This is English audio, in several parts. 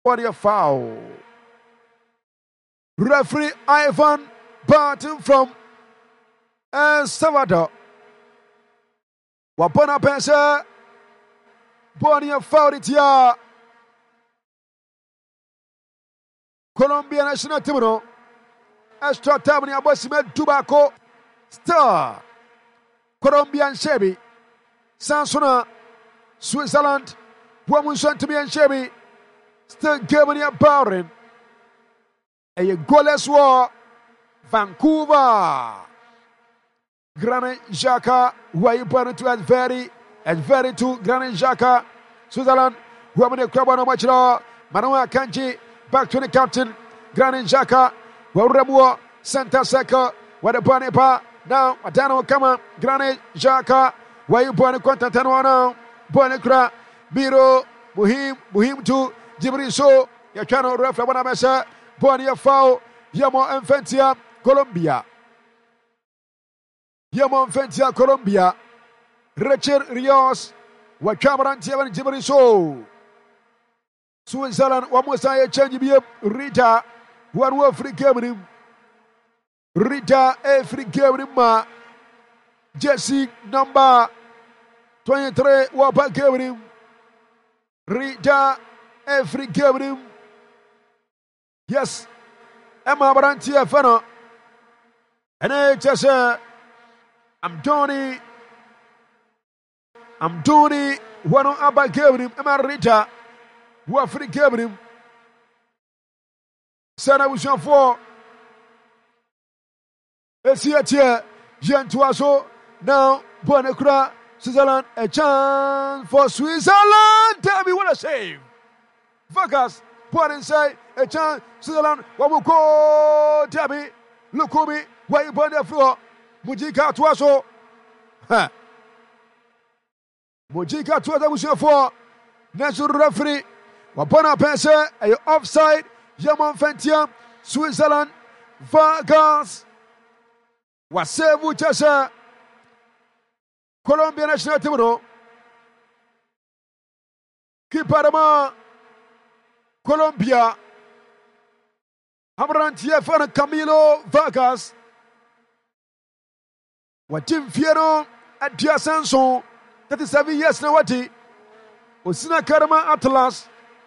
Body of foul. Referee Ivan Barton from El Salvador. Wapona pensa. Body of foul it here. Colombia national team no. Extra time ni abosime Tobacco Star. Colombian Shebi. Sansona. Switzerland. Womunson to be and Shebi. Still giving you Bowring. A goalless war. Vancouver. Granit Xhaka. Who are you pointing to as very to Granit Xhaka. Switzerland. Who are the club on much law. Manuel Kanji. Back to the captain. Granit Xhaka. Who Santa Seca. What a bunny pa. Now, Adano Kama. Granit Xhaka. Why you pointing content now? Bonekra. Biro. Muhim to Jibril So. You cannot refer one mesa. Bonia foul. Yamo Infantia. Colombia. Yamo Infantia. Colombia. Richard Rios. Wakabaran Tiavan Jibril So. Switzerland. Wamusa change be Rita. One word free game. Rita a free game. Jesse number 23. Wapa game. Rita a free game. Yes. Emma Barantia Fano. And I just I'm Tony. One on Abba game. Emma Rita. Who are free game. Sana Wish for. Let's see it here. Jean Tuaso. Now, Bonacra, Switzerland. A chance for Switzerland. Tell me what a save. Focus. Put inside. A chance. Switzerland. Wamuko. Tabi. Lukubi. Why you burn the floor? Mujika Tuaso. Mujika Tuaso Wish for. National referee. Wapona Pensa. A offside. Yaman Fentiam. Switzerland. Vargas. Wasevu Chasa. Colombia national team no. Kiparama. Colombia. Amarantia Fana Camilo Vargas. Watim Fiero at Dia Sanson. 37 years now. Wati. Osina Karama Atlas.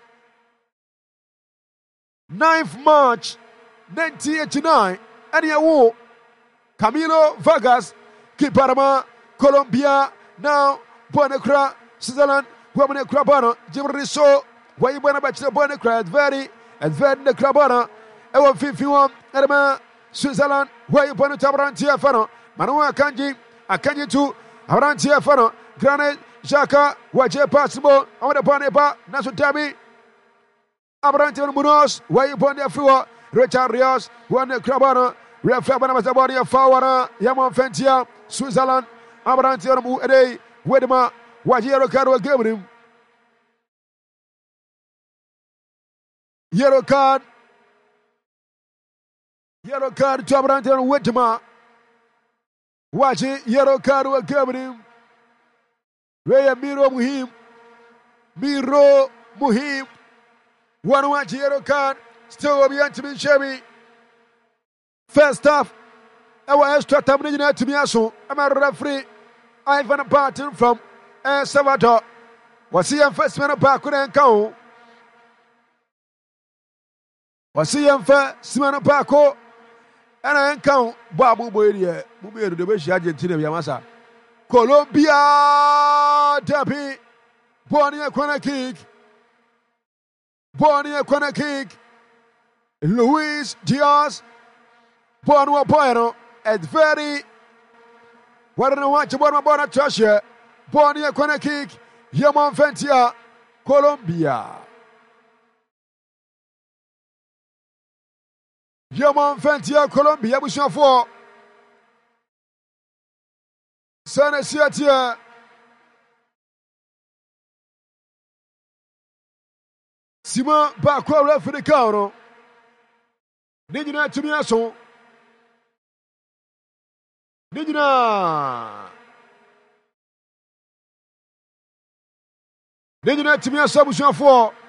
9th March 1989. Aniawo. Camilo Vargas. Kiparama. Colombia. Now. Bonacra. Switzerland. Wamane Crabana. Jibril So. Why you want to the Bonacra? Very the Crabana. Ewa 51. Edema. Switzerland. Why you want to Tabarantia Fano? Manuel Akanji to Abarantia Fano. Granit Xhaka. Waje possible. I want to Boneba. Nasu Tabi. Abarantia Munoz. Why you want the floor? Richard Rios. One the Crabana. Refabana was the body of Fawara. Yamon Fentia. Switzerland. Abarantia Mu Ede. Wedema. Wajero Caro gave him. Yellow card to Abarantia Wedema. Watch it. Yellow card will give him. Ray Miro Muhim. One watch yellow card. Still will be Anthony Chevy. First half. Our extra time to be also. I'm a referee. Ivan Barton from El Salvador. Was he a first man back and count? Was he a first man back? And I count Babu Boya. Bubu the West Argentina Yamasa. Colombia Derby. Bornia corner kick. Luis Diaz. Bono Bueno. It's very. What do you want to Bona Trasher? Bornia corner kick. Yaman Fentia. Colombia. Yaman Fentia, Colombia. We shall for. Sana Siatia. Simon Bakwa for the counter. Did you not to me also? Did you not to me a submission for?